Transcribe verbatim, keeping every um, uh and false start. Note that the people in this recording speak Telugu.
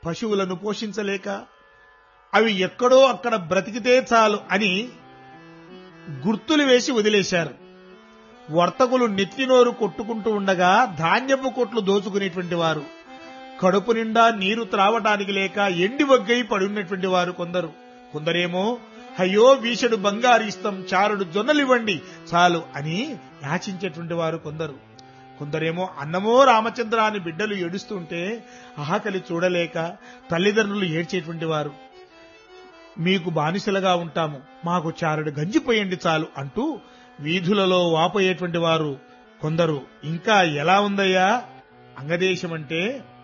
పశువులను పోషించలేక అవి ఎక్కడో అక్కడ బ్రతికితే చాలు అని గుర్తులు వేసి వదిలేశారు. వర్తకులు నెత్తినోరు కొట్టుకుంటూ ఉండగా ధాన్యపు కొట్లు దోచుకునేటువంటి వారు, కడుపు నిండా నీరు త్రావటానికి లేక ఎండి వగ్గై పడున్నటువంటి వారు కొందరు. కొందరేమో అయ్యో వీషడు బంగారు ఇస్తాం, చారుడు జొన్నలివ్వండి చాలు అని యాచించేటువంటి వారు కొందరు. కొందరేమో అన్నమో రామచంద్ర అని బిడ్డలు ఏడుస్తుంటే ఆకలి చూడలేక తల్లిదండ్రులు ఏడ్చేటువంటి వారు. మీకు బానిసలుగా ఉంటాము, మాకు చారుడు గంజిపోయండి చాలు అంటూ వీధులలో వాపోయేటువంటి వారు కొందరు. ఇంకా ఎలా ఉందయ్యా అంగదేశం అంటే